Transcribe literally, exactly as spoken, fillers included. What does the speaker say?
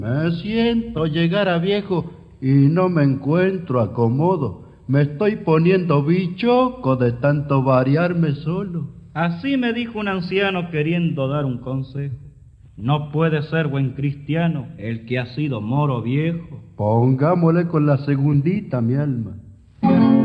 Me siento llegar a viejo y no me encuentro acomodo. Me estoy poniendo bichoco de tanto variarme solo. Así me dijo un anciano queriendo dar un consejo. No puede ser buen cristiano el que ha sido moro viejo. Pongámosle con la segundita, mi alma.